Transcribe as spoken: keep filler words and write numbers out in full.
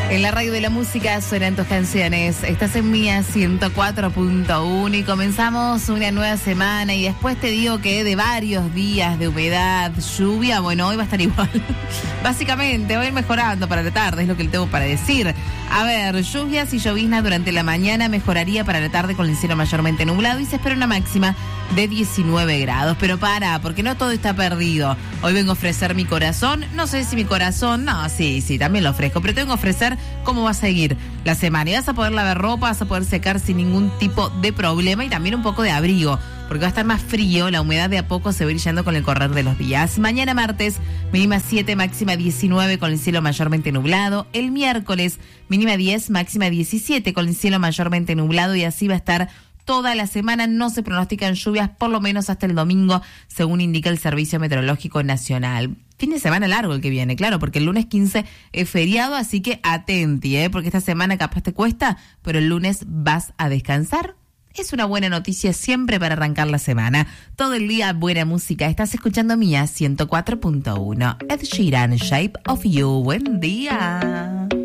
En la radio de la música suenan tus canciones. Estás en Mía ciento cuatro punto uno y comenzamos una nueva semana y después te digo que de varios días de humedad, lluvia, bueno, hoy va a estar igual. Básicamente, va a ir mejorando para la tarde, es lo que le tengo para decir. A ver, lluvias y lloviznas durante la mañana, mejoraría para la tarde con el cielo mayormente nublado y se espera una máxima de diecinueve grados. Pero para, porque no todo está perdido. Hoy vengo a ofrecer mi corazón. No sé si mi corazón, no, sí, sí, también lo ofrezco, pero tengo que ofrecer cómo va a seguir la semana. Y vas a poder lavar ropa, vas a poder secar sin ningún tipo de problema y también un poco de abrigo, porque va a estar más frío, la humedad de a poco se va a ir yendo con el correr de los días. Mañana martes, mínima siete, máxima diecinueve con el cielo mayormente nublado. El miércoles, mínima diez, máxima diecisiete con el cielo mayormente nublado y así va a estar toda la semana. No se pronostican lluvias, por lo menos hasta el domingo, según indica el Servicio Meteorológico Nacional. Fin de semana largo el que viene, claro, porque el lunes quince es feriado, así que atenti, ¿eh? Porque esta semana capaz te cuesta, pero el lunes vas a descansar. Es una buena noticia siempre para arrancar la semana. Todo el día buena música. Estás escuchando Mía ciento cuatro punto uno. Ed Sheeran, Shape of You. Buen día.